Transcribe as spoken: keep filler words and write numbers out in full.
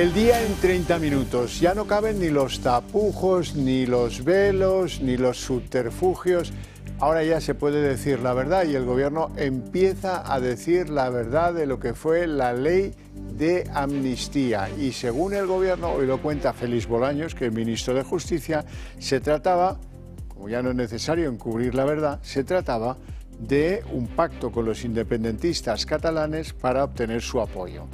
El día en treinta minutos. Ya no caben ni los tapujos, ni los velos, ni los subterfugios. Ahora ya se puede decir la verdad y el gobierno empieza a decir la verdad de lo que fue la ley de amnistía. Y según el gobierno, hoy lo cuenta Félix Bolaños, que es ministro de Justicia, se trataba, como ya no es necesario encubrir la verdad, se trataba de un pacto con los independentistas catalanes para obtener su apoyo.